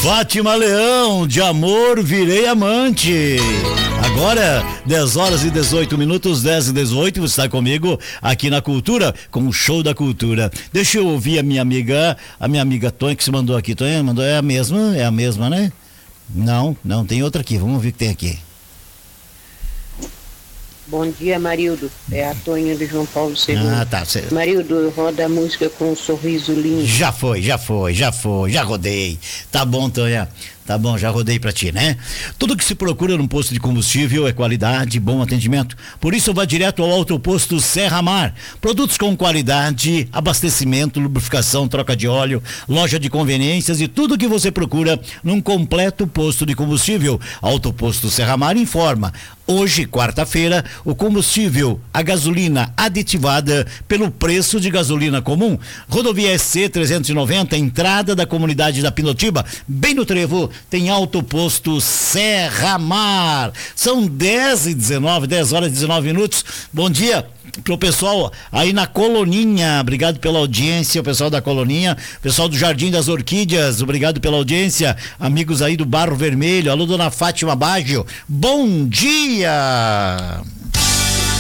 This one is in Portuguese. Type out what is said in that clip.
Fátima Leão, de amor virei amante. Agora, 10 horas e 18 minutos, 10 e 18, você está comigo aqui na Cultura, com o Show da Cultura. Deixa eu ouvir a minha amiga Tonha, que se mandou aqui. Tonha, mandou, é a mesma, né? Não, tem outra aqui, vamos ver o que tem aqui. Bom dia, Marildo. É a Tonha de João Paulo II. Ah, tá. Marildo, roda a música com um sorriso lindo. Já foi, já rodei. Tá bom, Tonha. Tá bom, já rodei pra ti, né? Tudo que se procura num posto de combustível é qualidade e bom atendimento. Por isso, vá direto ao autoposto Serra Mar. Produtos com qualidade, abastecimento, lubrificação, troca de óleo, loja de conveniências e tudo que você procura num completo posto de combustível. Autoposto Serra Mar informa. Hoje, quarta-feira, o combustível, a gasolina aditivada pelo preço de gasolina comum. Rodovia SC 390, entrada da comunidade da Pinotiba, bem no trevo, tem autoposto Serra Mar. São 10 horas e 19 minutos. Bom dia pro pessoal aí na Coloninha, obrigado pela audiência, o pessoal da Coloninha, pessoal do Jardim das Orquídeas, obrigado pela audiência, amigos aí do Barro Vermelho, alô dona Fátima Baggio, bom dia!